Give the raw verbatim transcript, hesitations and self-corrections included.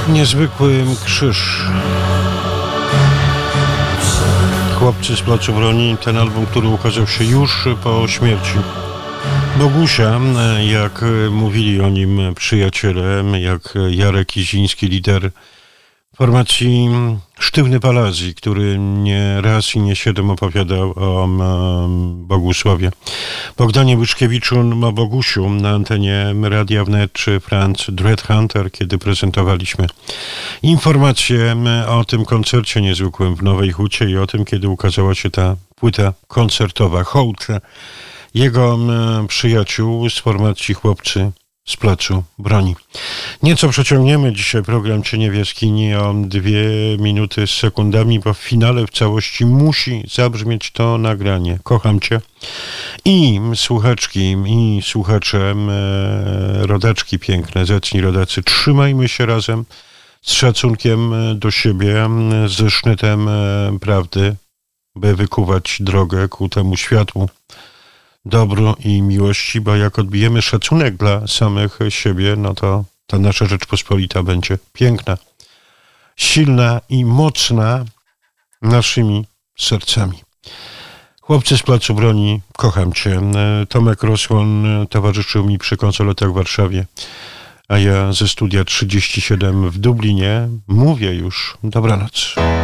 Niezwykły krzyż. Chłopcy z Placu Broni, ten album, który ukazał się już po śmierci Bogusia, jak mówili o nim przyjaciele, jak Jarek Iziński, lider formacji Sztywny Palazzi, który nie raz i nie siedem opowiadał o Bogusławie. Bogdanie Byczkiewiczu, o Bogusiu na antenie Radia Wnet czy Franz Dreadhunter, kiedy prezentowaliśmy informacje o tym koncercie niezwykłym w Nowej Hucie i o tym, kiedy ukazała się ta płyta koncertowa. Hołd jego przyjaciół z formacji Chłopcy z Placu Broni. Nieco przeciągniemy dzisiaj program Cienie w jaskini o dwie minuty z sekundami, bo w finale w całości musi zabrzmieć to nagranie. Kocham Cię. I słuchaczki, i słuchacze, rodaczki piękne, zacni rodacy, trzymajmy się razem z szacunkiem do siebie, ze sznytem prawdy, by wykuwać drogę ku temu światłu, dobru i miłości, bo jak odbijemy szacunek dla samych siebie, no to ta nasza Rzeczpospolita będzie piękna, silna i mocna naszymi sercami. Chłopcy z Placu Broni, kocham Cię. Tomek Rosłon towarzyszył mi przy konsoletach w Warszawie, a ja ze studia trzydzieści siedem w Dublinie mówię już dobranoc.